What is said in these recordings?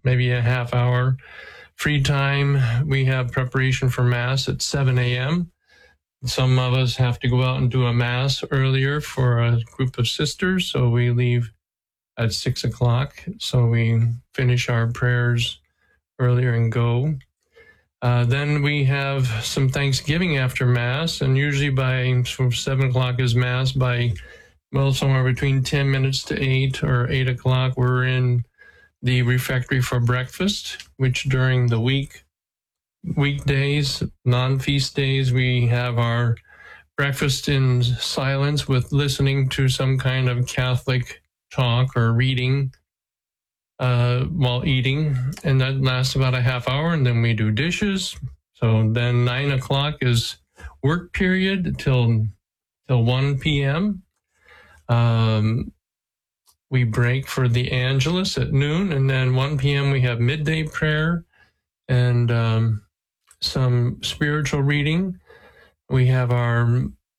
maybe a half hour. Free time, we have preparation for Mass at 7 a.m. Some of us have to go out and do a Mass earlier for a group of sisters, so we leave at 6 o'clock. So we finish our prayers earlier and go. Then we have some Thanksgiving after Mass, and usually from 7 o'clock is Mass. By, somewhere between 10 minutes to 8 or 8 o'clock, we're in the refectory for breakfast, which during the weekdays, non-feast days, we have our breakfast in silence with listening to some kind of Catholic talk or reading while eating, and that lasts about a half hour, and then we do dishes. So then 9 o'clock is work period till 1 p.m. We break for the Angelus at noon, and then 1 p.m. we have midday prayer and some spiritual reading. We have our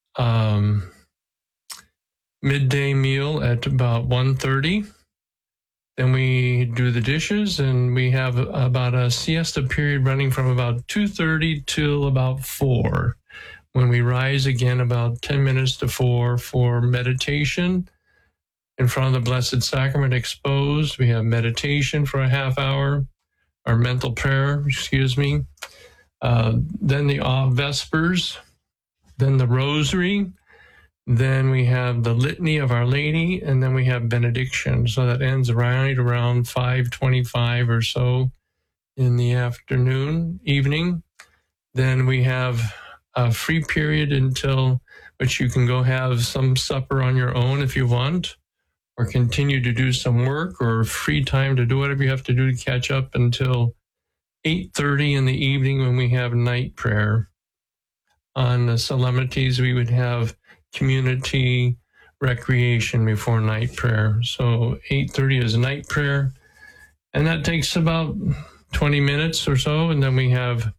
midday meal at about 1:30. Then we do the dishes, and we have about a siesta period running from about 2:30 till about 4, when we rise again about 10 minutes to 4 for meditation in front of the Blessed Sacrament exposed. We have meditation for a half hour, or mental prayer, then the Vespers, then the Rosary, then we have the Litany of Our Lady, and then we have benediction. So that ends right around 5:25 or so in the evening. Then we have a free period until which you can go have some supper on your own if you want, or continue to do some work, or free time to do whatever you have to do to catch up until 8:30 in the evening, when we have night prayer. On the solemnities, we would have community recreation before night prayer. So 8:30 is night prayer, and that takes about 20 minutes or so, and then we have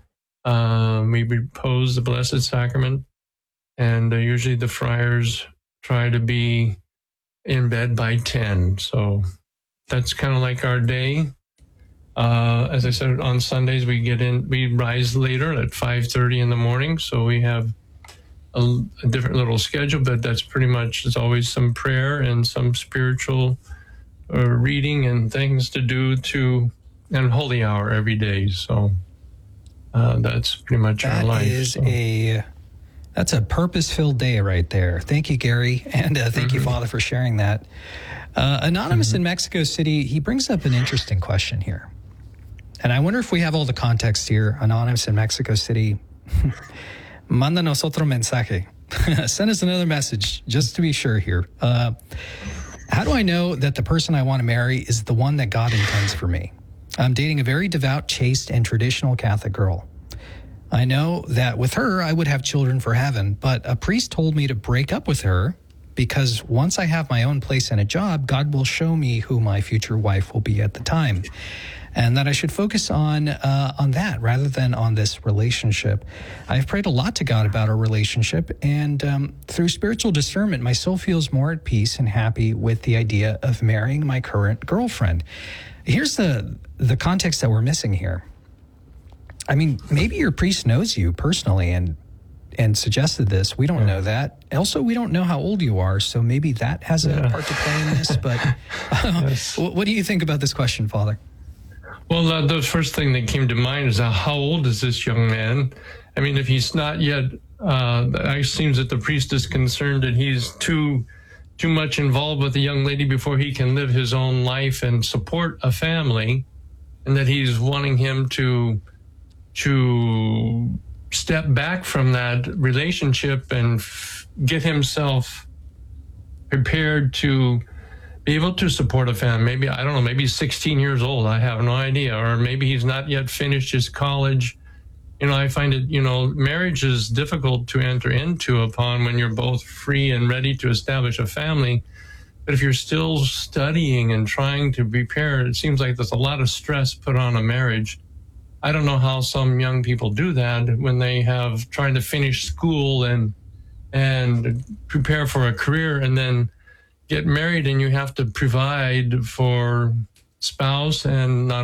we repose the Blessed Sacrament, and usually the friars try to be in bed by 10. So that's kind of like our day. As I said, on Sundays we rise later at 5:30 in the morning, so we have a different little schedule, but that's pretty much, there's always some prayer and some spiritual reading and things to do and holy hour every day. So that's pretty much our life. That's a purpose-filled day right there. Thank you, Gary, and thank you, Father, for sharing that. Anonymous in Mexico City, he brings up an interesting question here. And I wonder if we have all the context here. Anonymous in Mexico City, mándanos otro mensaje. Send us another message, just to be sure here. How do I know that the person I want to marry is the one that God intends for me? I'm dating a very devout, chaste, and traditional Catholic girl. I know that with her, I would have children for heaven, but a priest told me to break up with her because once I have my own place and a job, God will show me who my future wife will be at the time, and that I should focus on that rather than on this relationship. I've prayed a lot to God about our relationship, and through spiritual discernment, my soul feels more at peace and happy with the idea of marrying my current girlfriend. Here's the context that we're missing here. I mean, maybe your priest knows you personally and suggested this. We don't know that. Also, we don't know how old you are, so maybe that has a part to play in this. But yes. What do you think about this question, Father? Well, the first thing that came to mind is how old is this young man? I mean, if he's not yet, it seems that the priest is concerned that he's too much involved with the young lady before he can live his own life and support a family, and that he's wanting him to step back from that relationship and get himself prepared to be able to support a family. Maybe, I don't know, maybe he's 16 years old. I have no idea. Or maybe he's not yet finished his college. You know, I find it, marriage is difficult to enter into upon when you're both free and ready to establish a family. But if you're still studying and trying to prepare, it seems like there's a lot of stress put on a marriage. I don't know how some young people do that when they have trying to finish school and prepare for a career and then get married, and you have to provide for spouse and not